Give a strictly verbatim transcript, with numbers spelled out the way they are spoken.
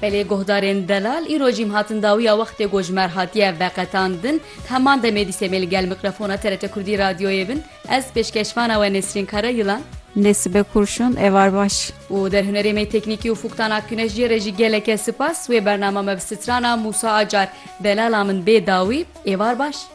Belê guhdarên delal îro jî hatin dawiya wextê gojmer hatiye veqetandin. Heman demê dîsê mêl gel mikrofona T R T Kurdî radyoyê bin. Ez pêşkeşvana we Nesrîn Karayılan. Nesibe Kurşun, Evarbaş. û derhunerê me teknîkî û Fuktana Güneşcî re jî geleke spas wê bername me bi strana Musa Acar delala min bê dawî êvar baş.